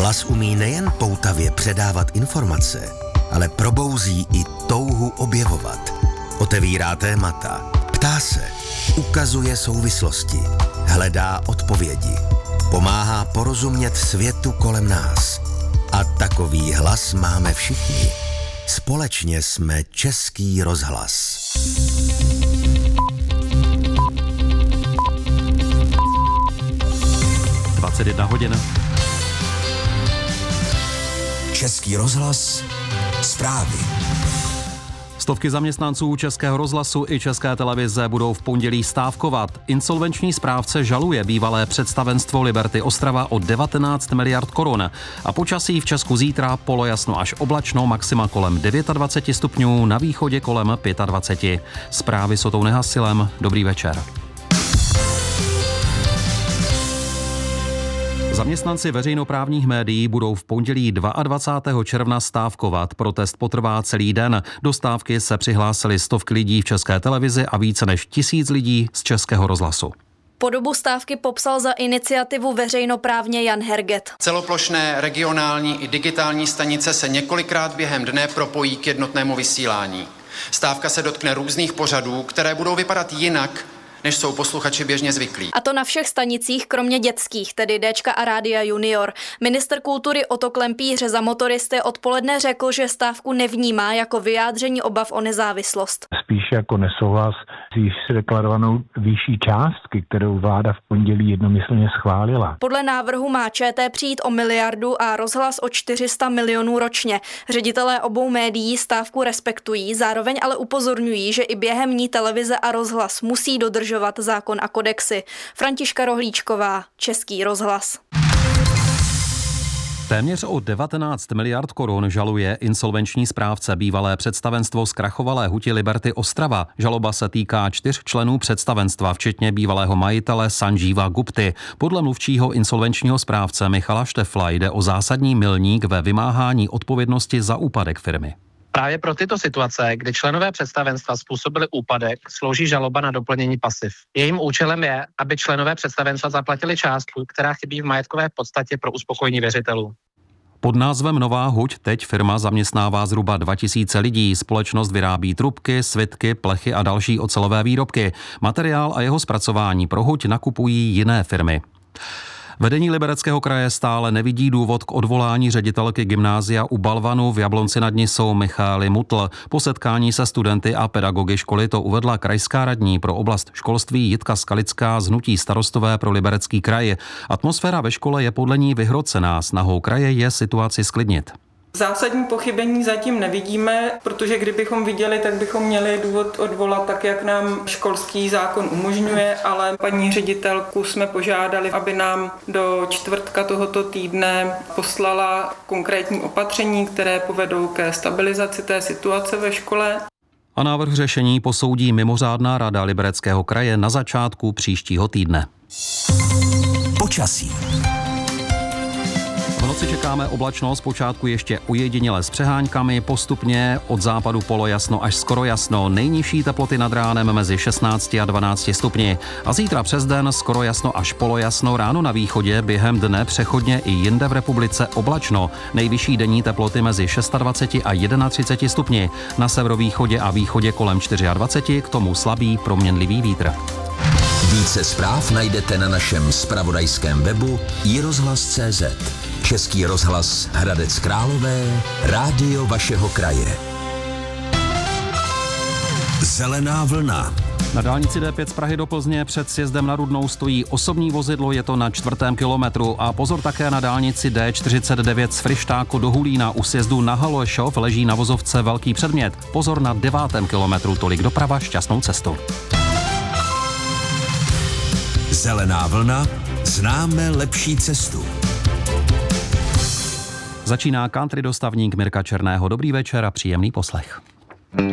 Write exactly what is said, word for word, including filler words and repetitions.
Hlas umí nejen poutavě předávat informace, ale probouzí i touhu objevovat. Otevírá témata, ptá se, ukazuje souvislosti, hledá odpovědi, pomáhá porozumět světu kolem nás. A takový hlas máme všichni. Společně jsme Český rozhlas. dvacet jedna hodin. Český rozhlas, zprávy. Stovky zaměstnanců Českého rozhlasu i České televize budou v pondělí stávkovat. Insolvenční správce žaluje bývalé představenstvo Liberty Ostrava o devatenáct miliard korun. A počasí v Česku zítra polojasno až oblačno, maxima kolem dvacet devět stupňů, na východě kolem dvacet pět. Zprávy s Otou Nehasilem. Dobrý večer. Zaměstnanci veřejnoprávních médií budou v pondělí dvacátého druhého června stávkovat. Protest potrvá celý den. Do stávky se přihlásili stovky lidí v České televizi a více než tisíc lidí z Českého rozhlasu. Podobu stávky popsal za iniciativu veřejnoprávně Jan Herget. Celoplošné regionální i digitální stanice se několikrát během dne propojí k jednotnému vysílání. Stávka se dotkne různých pořadů, které budou vypadat jinak, než jsou posluchači běžně zvyklí. A to na všech stanicích, kromě dětských, tedy Déčka a Rádia Junior. Ministr kultury Otto Klempíř za motoristy odpoledne řekl, že stávku nevnímá jako vyjádření obav o nezávislost. Spíš jako nesouhlas s již deklarovanou výší částky, kterou vláda v pondělí jednomyslně schválila. Podle návrhu má ČT přijít o miliardu a rozhlas o čtyři sta milionů ročně. Ředitelé obou médií stávku respektují, zároveň ale upozorňují, že i během ní televize a rozhlas musí dodržovat zákon a kodexy. Františka Rohlíčková, Český rozhlas. Téměř o devatenáct miliard korun žaluje insolvenční správce bývalé představenstvo zkrachovalé huti Liberty Ostrava. Žaloba se týká čtyř členů představenstva, včetně bývalého majitele Sanjeeva Gupty. Podle mluvčího insolvenčního správce Michala Štefla jde o zásadní milník ve vymáhání odpovědnosti za úpadek firmy. Právě pro tyto situace, kdy členové představenstva způsobili úpadek, slouží žaloba na doplnění pasiv. Jejím účelem je, aby členové představenstva zaplatili částku, která chybí v majetkové podstatě pro uspokojení věřitelů. Pod názvem Nová huť teď firma zaměstnává zhruba dva tisíce lidí. Společnost vyrábí trubky, svitky, plechy a další ocelové výrobky. Materiál a jeho zpracování pro huť nakupují jiné firmy. Vedení Libereckého kraje stále nevidí důvod k odvolání ředitelky gymnázia u Balvanu v Jablonci nad Nisou Michaely Mutl. Po setkání se studenty a pedagogy školy to uvedla krajská radní pro oblast školství Jitka Skalická z hnutí Starostové pro Liberecký kraj. Atmosféra ve škole je podle ní vyhrocená, snahou kraje je situaci sklidnit. Zásadní pochybení zatím nevidíme, protože kdybychom viděli, tak bychom měli důvod odvolat tak, jak nám školský zákon umožňuje, ale paní ředitelku jsme požádali, aby nám do čtvrtka tohoto týdne poslala konkrétní opatření, které povedou ke stabilizaci té situace ve škole. A návrh řešení posoudí mimořádná rada Libereckého kraje na začátku příštího týdne. Počasí. V noci čekáme oblačno, zpočátku ještě ojediněle s přeháňkami, postupně od západu polojasno až skoro jasno, nejnižší teploty nad ránem mezi šestnácti a dvanácti stupni. A zítra přes den skoro jasno až polojasno, ráno na východě, během dne přechodně i jinde v republice oblačno, nejvyšší denní teploty mezi dvaceti šesti a třiceti jednou stupni, na severovýchodě a východě kolem dvaceti čtyř, k tomu slabý proměnlivý vítr. Více zpráv najdete na našem zpravodajském webu i rozhlas tečka cé zet. Český rozhlas Hradec Králové, rádio vašeho kraje. Zelená vlna. Na dálnici D pět z Prahy do Plzně před sjezdem na Rudnou stojí osobní vozidlo, je to na čtvrtém kilometru. A pozor také na dálnici D čtyřicet devět z Fryštáku do Hulína u sjezdu na Halešov leží na vozovce velký předmět. Pozor na devátém kilometru, tolik doprava, šťastnou cestu. Zelená vlna, známe lepší cestu. Začíná country dostavník Mirka Černého. Dobrý večer a příjemný poslech.